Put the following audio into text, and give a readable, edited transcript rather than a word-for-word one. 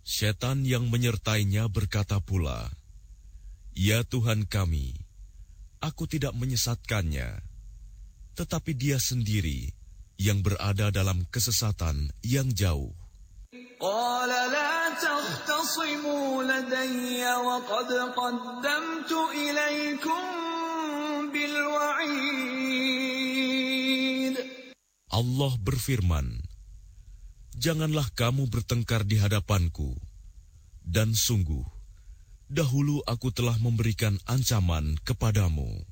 Setan yang menyertainya berkata pula, "Ya Tuhan kami, aku tidak menyesatkannya, tetapi dia sendiri yang berada dalam kesesatan yang jauh." قال لا تختصموا لدي وقد قدمت إليكم بالوعيد. Allah berfirman, "Janganlah kamu bertengkar di hadapanku, dan sungguh, dahulu aku telah memberikan ancaman kepadamu."